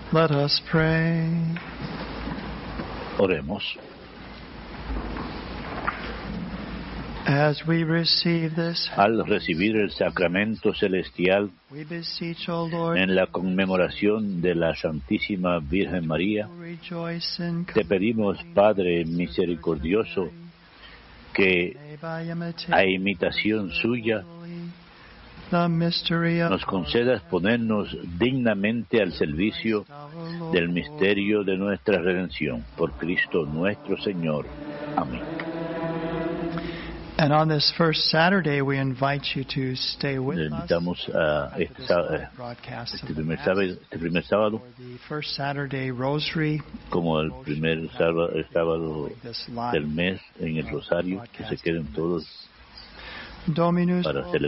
Let us pray. Oremos. As we receive this, Al recibir el sacramento celestial we beseech, O Lord, en la conmemoración de la Santísima Virgen María, to rejoice in te pedimos, Padre misericordioso, que by a imitación suya the mystery of nos concedas ponernos dignamente al servicio del misterio de nuestra redención. Por Cristo nuestro Señor. Amén. And on this first Saturday, we invite you to stay with Le us invitamos a at this live broadcast of the Mass primer sábado, for the first Saturday Rosary, como el primer sábado this del live mes en el Rosario, que se queden todos Dominus para celebrar